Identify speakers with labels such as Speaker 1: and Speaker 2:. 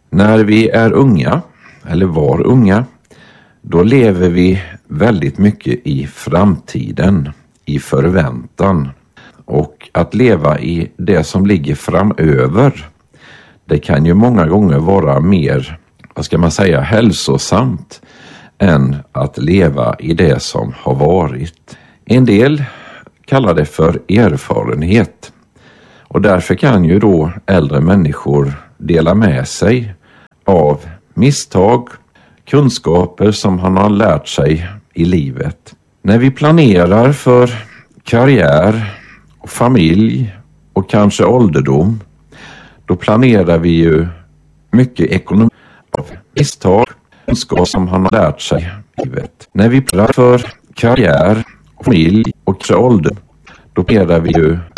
Speaker 1: När vi är unga, eller var unga, då lever vi väldigt mycket i framtiden, i förväntan. Och att leva i det som ligger framöver, det kan ju många gånger vara mer, hälsosamt än att leva i det som har varit. En del kallar det för erfarenhet. Och därför kan ju då äldre människor dela med sig av misstag, kunskaper som han har lärt sig i livet. När vi planerar för karriär och familj och kanske ålderdom, då planerar vi ju mycket ekonomi av misstag, kunskaper som han har lärt sig i livet. När vi planerar för karriär och familj och kanske ålderdom, då planerar vi ju